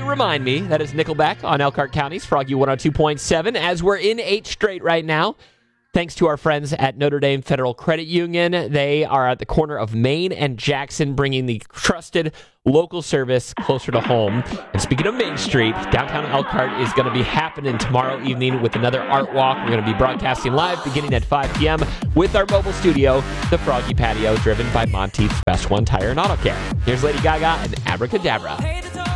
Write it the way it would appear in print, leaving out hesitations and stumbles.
Remind Me. That is Nickelback on Elkhart County's Froggy 102.7 as we're in 8 straight right now. Thanks to our friends at Notre Dame Federal Credit Union. They are at the corner of Main and Jackson, bringing the trusted local service closer to home. And speaking of Main Street, downtown Elkhart is going to be happening tomorrow evening with another art walk. We're going to be broadcasting live beginning at 5 p.m. with our mobile studio, the Froggy Patio, driven by Monteith's Best One Tire and Auto Care. Here's Lady Gaga and Abracadabra.